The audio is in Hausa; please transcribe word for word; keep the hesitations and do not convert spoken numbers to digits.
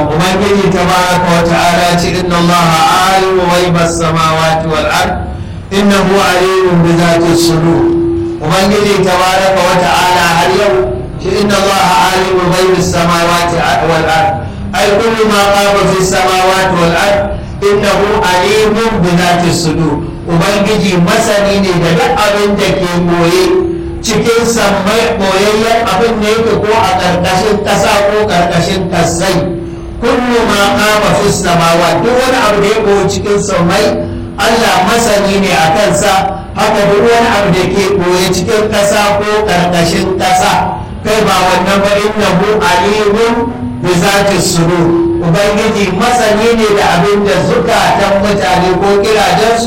ubangiji tabaraka wa ta'ala ce inna allaha alimu ghaibas samawati wal ard innahu alimun bi dhati sudur. ubangiji tabaraka wa ta'ala har yau ce inna allaha alimu ghaibis samawati wal ard ay kullu ma qama fi samawati wal ard innahu alimun bi dhati sudur. ubangiji masani ne da duk abin da ke boye cikin sammai, boyayyen abin da yake ko a ƙarƙashin ƙasa ko ƙarƙashin ƙasai. kullu ma qama fi samawati, duk wani abu da ya boye cikin sammai Allah masani ne a kansa, haka duk wani abu da ke boye cikin ƙasa ko ƙarƙashin ƙasa. kai ba wannan ba, innahu alimun bi zati sudur. ubangiji masani ne da abin da zukatan mutane ko kirajensu